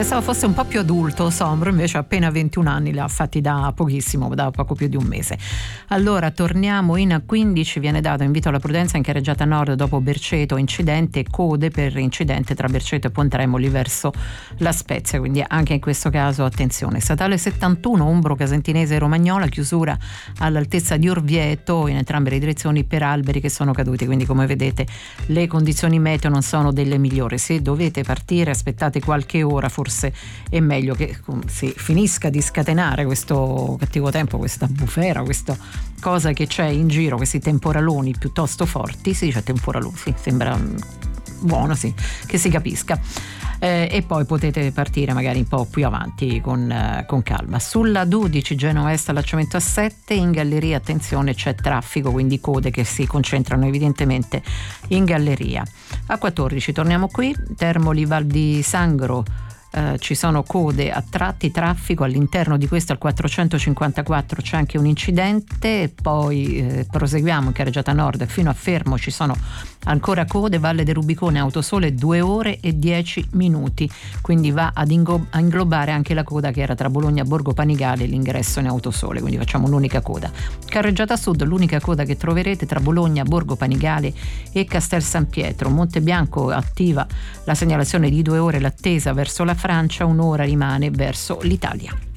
Pensavo fosse un po' più adulto Sombro, invece ha appena 21 anni, li ha fatti da pochissimo, da poco più di un mese. Allora torniamo in A15, viene dato invito alla prudenza in carreggiata nord dopo Berceto, incidente, code per incidente tra Berceto e Pontremoli verso La Spezia, quindi anche in questo caso attenzione. Statale 71 Umbro Casentinese Romagnola, chiusura all'altezza di Orvieto in entrambe le direzioni per alberi che sono caduti, quindi come vedete le condizioni meteo non sono delle migliori. Se dovete partire aspettate qualche ora, forse è meglio che si finisca di scatenare questo cattivo tempo, questa bufera, questa cosa che c'è in giro, questi temporaloni piuttosto forti. Si dice temporaloni, sì, sembra buono, sì, che si capisca. E poi potete partire magari un po' più avanti con calma. Sulla 12 Genova Est allacciamento a 7, in galleria attenzione c'è traffico, quindi code che si concentrano evidentemente in galleria. A 14 torniamo qui, Termoli Val di Sangro. Ci sono code a tratti, traffico all'interno di questo al 454 c'è anche un incidente, poi proseguiamo in carreggiata nord fino a Fermo, ci sono ancora code, Valle del Rubicone Autosole 2 ore e 10 minuti, quindi va ad a inglobare anche la coda che era tra Bologna Borgo Panigale e l'ingresso in Autosole, quindi facciamo un'unica coda. Carreggiata sud, l'unica coda che troverete tra Bologna Borgo Panigale e Castel San Pietro. Monte Bianco attiva la segnalazione di 2 ore l'attesa verso la Francia, un'ora rimane verso l'Italia.